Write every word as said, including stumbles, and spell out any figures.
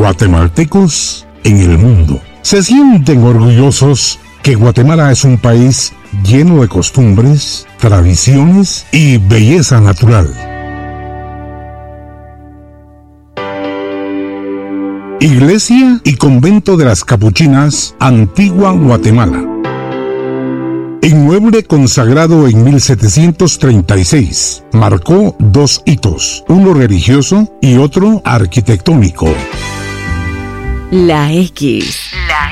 guatemaltecos en el mundo. Se sienten orgullosos que Guatemala es un país lleno de costumbres, tradiciones y belleza natural. Iglesia y Convento de las Capuchinas, Antigua Guatemala. Inmueble consagrado en mil setecientos treinta y seis, marcó dos hitos, uno religioso y otro arquitectónico. La X. La